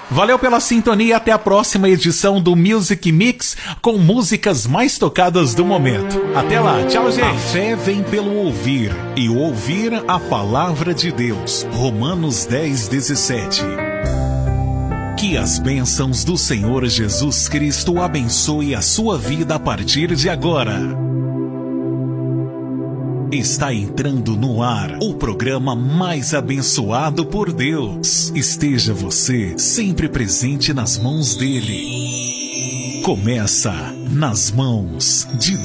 Valeu pela sintonia, até a próxima edição do Music Mix com músicas mais tocadas do momento. Até lá, tchau, gente. A fé vem pelo ouvir e ouvir a palavra de Deus. Romanos 10:17. Que as bênçãos do Senhor Jesus Cristo abençoe a sua vida a partir de agora. Está entrando no ar o programa mais abençoado por Deus. Esteja você sempre presente nas mãos dele. Começa Nas Mãos de